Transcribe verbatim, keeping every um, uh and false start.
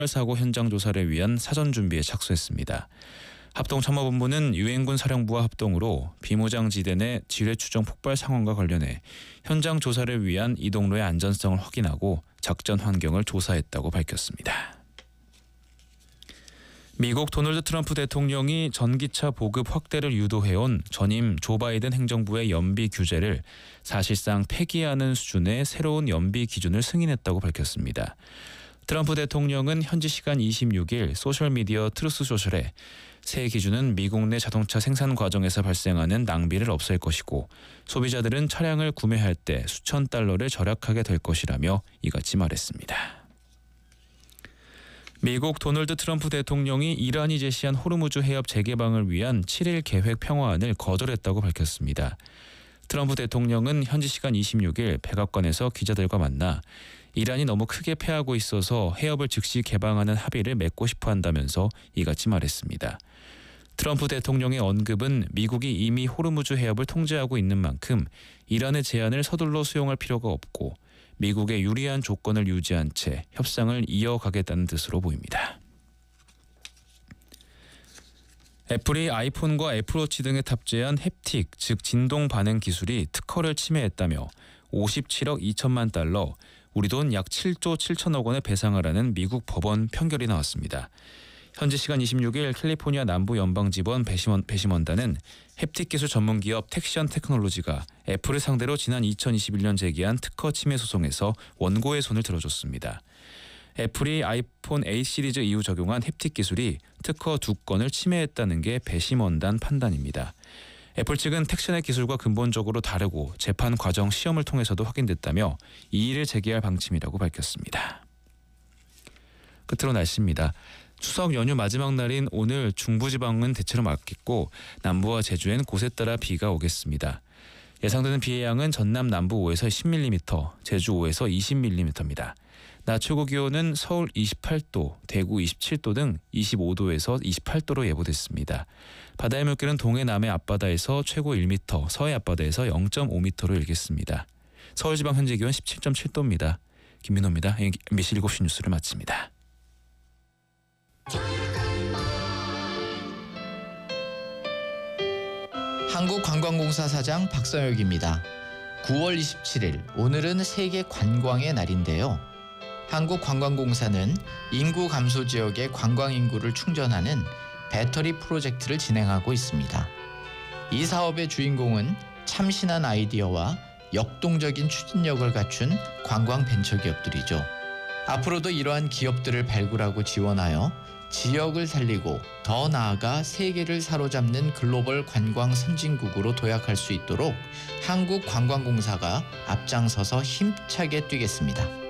사고 현장 조사를 위한 사전 준비에 착수했습니다. 합동참모본부는 유엔군 사령부와 합동으로 비무장지대 내 지뢰 추정 폭발 상황과 관련해 현장 조사를 위한 이동로의 안전성을 확인하고 작전 환경을 조사했다고 밝혔습니다. 미국 도널드 트럼프 대통령이 전기차 보급 확대를 유도해온 전임 조 바이든 행정부의 연비 규제를 사실상 폐기하는 수준의 새로운 연비 기준을 승인했다고 밝혔습니다. 트럼프 대통령은 현지 시간 이십육 일 소셜미디어 트루스 소셜에 새 기준은 미국 내 자동차 생산 과정에서 발생하는 낭비를 없앨 것이고 소비자들은 차량을 구매할 때 수천 달러를 절약하게 될 것이라며 이같이 말했습니다. 미국 도널드 트럼프 대통령이 이란이 제시한 호르무즈 해협 재개방을 위한 칠 일 계획 평화안을 거절했다고 밝혔습니다. 트럼프 대통령은 현지 시간 이십육 일 백악관에서 기자들과 만나 이란이 너무 크게 패하고 있어서 해협을 즉시 개방하는 합의를 맺고 싶어 한다면서 이같이 말했습니다. 트럼프 대통령의 언급은 미국이 이미 호르무즈 해협을 통제하고 있는 만큼 이란의 제안을 서둘러 수용할 필요가 없고 미국의 유리한 조건을 유지한 채 협상을 이어가겠다는 뜻으로 보입니다. 애플이 아이폰과 애플워치 등에 탑재한 햅틱, 즉 진동 반응 기술이 특허를 침해했다며 오십칠억 이천만 달러, 우리 돈 약 칠조 칠천억 원의 배상하라는 미국 법원 판결이 나왔습니다. 현지 시간 이십육 일 캘리포니아 남부 연방지법 배심원, 배심원단은 햅틱 기술 전문기업 텍션 테크놀로지가 애플을 상대로 지난 이천이십일 년 제기한 특허 침해 소송에서 원고의 손을 들어줬습니다. 애플이 아이폰 에잇 시리즈 이후 적용한 햅틱 기술이 특허 두 건을 침해했다는 게 배심원단 판단입니다. 애플 측은 텍션의 기술과 근본적으로 다르고 재판 과정 시험을 통해서도 확인됐다며 이의를 제기할 방침이라고 밝혔습니다. 끝으로 날씨입니다. 추석 연휴 마지막 날인 오늘 중부지방은 대체로 맑겠고 남부와 제주엔 곳에 따라 비가 오겠습니다. 예상되는 비의 양은 전남 남부 오에서 십 밀리미터, 제주 오에서 이십 밀리미터입니다. 낮 최고 기온은 서울 이십팔 도, 대구 이십칠 도 등 이십오 도에서 이십팔 도로 예보됐습니다. 바다의 물결은 동해 남해 앞바다에서 최고 일 미터, 서해 앞바다에서 영 점 오 미터로 일겠습니다. 서울지방 현재 기온 십칠 점 칠 도입니다. 김민호입니다. 엠비씨 일곱 시 뉴스를 마칩니다. 한국관광공사 사장 박성혁입니다. 구월 이십칠일 오늘은 세계 관광의 날인데요. 한국관광공사는 인구 감소 지역의 관광 인구를 충전하는 배터리 프로젝트를 진행하고 있습니다. 이 사업의 주인공은 참신한 아이디어와 역동적인 추진력을 갖춘 관광 벤처기업들이죠. 앞으로도 이러한 기업들을 발굴하고 지원하여 지역을 살리고 더 나아가 세계를 사로잡는 글로벌 관광 선진국으로 도약할 수 있도록 한국관광공사가 앞장서서 힘차게 뛰겠습니다.